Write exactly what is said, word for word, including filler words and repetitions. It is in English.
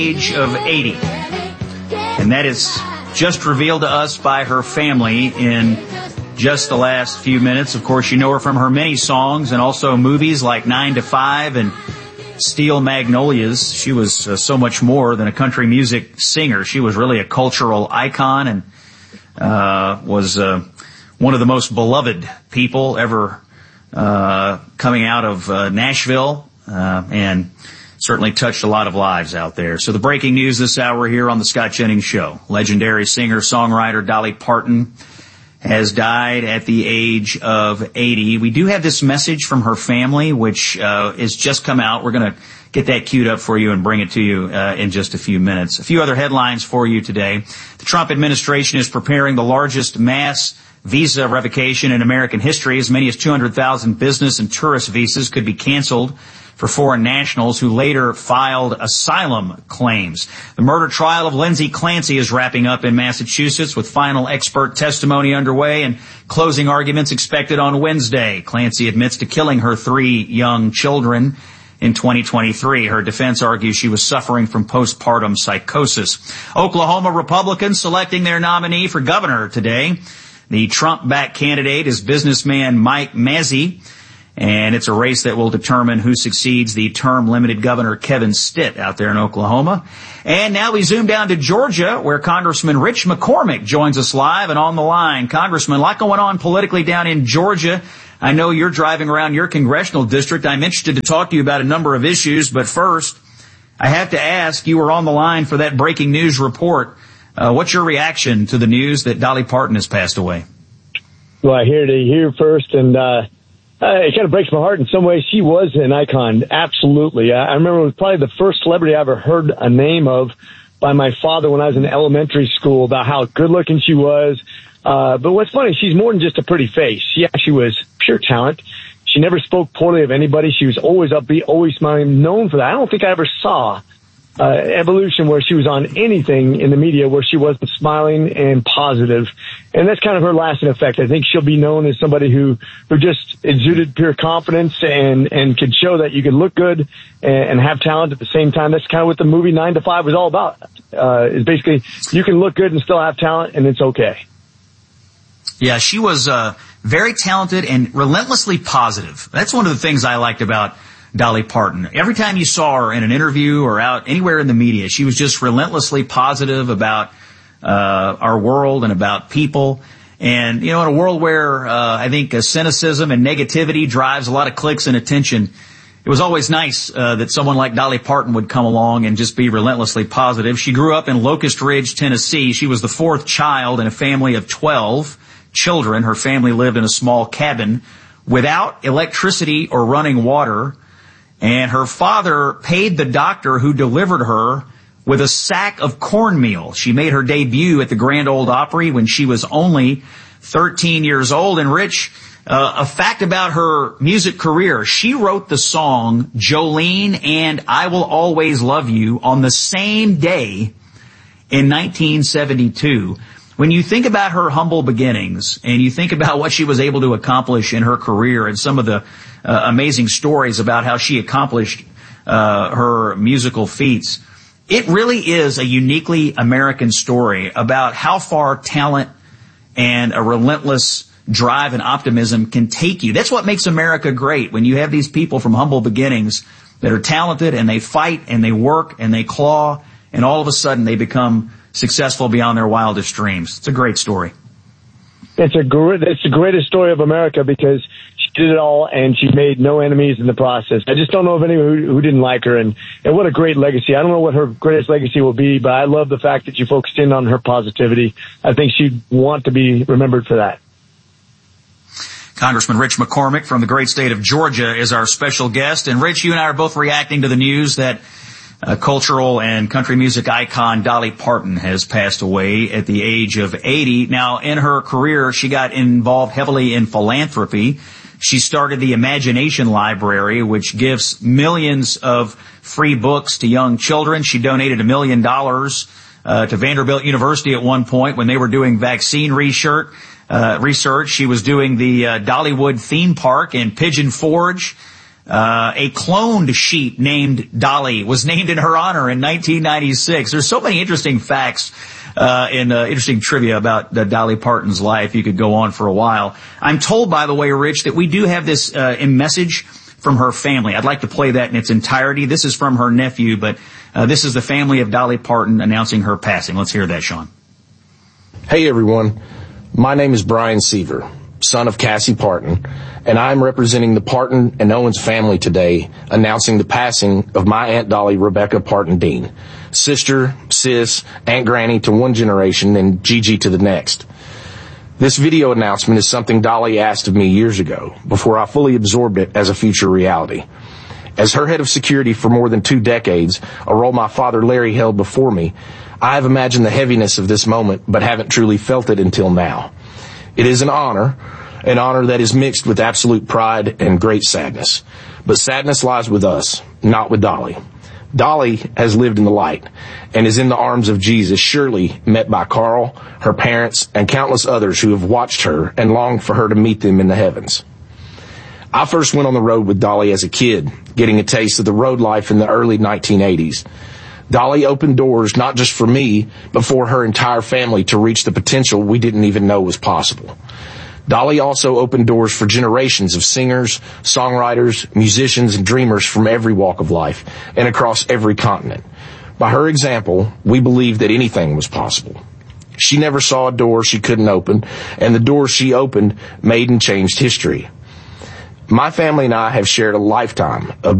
age of eighty. And that is just revealed to us by her family in just the last few minutes. Of course, you know her from her many songs and also movies like Nine to Five and Steel Magnolias. She was uh, so much more than a country music singer. She was really a cultural icon and uh, was uh, one of the most beloved people ever uh, coming out of uh, Nashville, uh, and certainly touched a lot of lives out there. So the breaking news this hour here on the Scott Jennings Show. Legendary singer-songwriter Dolly Parton has died at the age of eighty. We do have this message from her family, which uh, has just come out. We're going to get that queued up for you and bring it to you uh, in just a few minutes. A few other headlines for you today. The Trump administration is preparing the largest mass visa revocation in American history. As many as two hundred thousand business and tourist visas could be canceled for foreign nationals who later filed asylum claims. The murder trial of Lindsay Clancy is wrapping up in Massachusetts with final expert testimony underway and closing arguments expected on Wednesday. Clancy admits to killing her three young children in twenty twenty-three. Her defense argues she was suffering from postpartum psychosis. Oklahoma Republicans selecting their nominee for governor today. The Trump-backed candidate is businessman Mike Mazzei. And it's a race that will determine who succeeds the term-limited Governor Kevin Stitt out there in Oklahoma. And now we zoom down to Georgia, where Congressman Rich McCormick joins us live and on the line. Congressman, a lot going on politically down in Georgia. I know you're driving around your congressional district. I'm interested to talk to you about a number of issues. But first, I have to ask, you were on the line for that breaking news report. Uh, what's your reaction to the news that Dolly Parton has passed away? Well, I hear it here first, and uh Uh, it kind of breaks my heart in some ways. She was an icon, absolutely. I, I remember it was probably the first celebrity I ever heard a name of by my father when I was in elementary school about how good-looking she was. Uh, but what's funny, she's more than just a pretty face. She actually was pure talent. She never spoke poorly of anybody. She was always upbeat, always smiling, known for that. I don't think I ever saw uh, evolution where she was on anything in the media where she wasn't smiling and positive. And that's kind of her lasting effect. I think she'll be known as somebody who, who just exuded pure confidence and, and could show that you could look good and, and have talent at the same time. That's kind of what the movie Nine to Five was all about. Uh, is basically you can look good and still have talent, and it's okay. Yeah, she was uh, very talented and relentlessly positive. That's one of the things I liked about Dolly Parton. Every time you saw her in an interview or out anywhere in the media, she was just relentlessly positive about uh our world and about people. And, you know, in a world where uh I think uh, cynicism and negativity drives a lot of clicks and attention, it was always nice uh that someone like Dolly Parton would come along and just be relentlessly positive. She grew up in Locust Ridge, Tennessee. She was the fourth child in a family of twelve children. Her family lived in a small cabin without electricity or running water. And her father paid the doctor who delivered her with a sack of cornmeal. She made her debut at the Grand Ole Opry when she was only thirteen years old. And Rich, uh, a fact about her music career, she wrote the song Jolene and I Will Always Love You on the same day in nineteen seventy-two. When you think about her humble beginnings and you think about what she was able to accomplish in her career and some of the uh, amazing stories about how she accomplished uh, her musical feats, it really is a uniquely American story about how far talent and a relentless drive and optimism can take you. That's what makes America great, when you have these people from humble beginnings that are talented and they fight and they work and they claw, and all of a sudden they become successful beyond their wildest dreams. It's a great story. It's a great, it's the greatest story of America because she did it all and she made no enemies in the process. I just don't know of anyone who, who didn't like her, and, and what a great legacy. I don't know what her greatest legacy will be, but I love the fact that you focused in on her positivity. I think she'd want to be remembered for that. Congressman Rich McCormick from the great state of Georgia is our special guest. And Rich, you and I are both reacting to the news that Uh, cultural and country music icon Dolly Parton has passed away at the age of eighty. Now, in her career, she got involved heavily in philanthropy. She started the Imagination Library, which gives millions of free books to young children. She donated a million dollars uh, to Vanderbilt University at one point when they were doing vaccine research. Uh, research. She was doing the uh, Dollywood theme park in Pigeon Forge. Uh, a cloned sheep named Dolly was named in her honor in nineteen ninety-six. There's so many interesting facts uh, and uh, interesting trivia about uh, Dolly Parton's life. You could go on for a while. I'm told, by the way, Rich, that we do have this uh, in message from her family. I'd like to play that in its entirety. This is from her nephew, but uh, this is the family of Dolly Parton announcing her passing. Let's hear that, Sean. Hey, everyone. My name is Brian Seaver, son of Cassie Parton, and I'm representing the Parton and Owens family today, announcing the passing of my Aunt Dolly Rebecca Parton Dean, sister, sis, Aunt Granny to one generation, and Gigi to the next. This video announcement is something Dolly asked of me years ago, before I fully absorbed it as a future reality. As her head of security for more than two decades, a role my father Larry held before me, I have imagined the heaviness of this moment, but haven't truly felt it until now. It is an honor, an honor that is mixed with absolute pride and great sadness. But sadness lies with us, not with Dolly. Dolly has lived in the light and is in the arms of Jesus, surely met by Carl, her parents, and countless others who have watched her and longed for her to meet them in the heavens. I first went on the road with Dolly as a kid, getting a taste of the road life in the early nineteen eighties. Dolly opened doors not just for me, but for her entire family to reach the potential we didn't even know was possible. Dolly also opened doors for generations of singers, songwriters, musicians, and dreamers from every walk of life and across every continent. By her example, we believed that anything was possible. She never saw a door she couldn't open, and the doors she opened made and changed history. My family and I have shared a lifetime of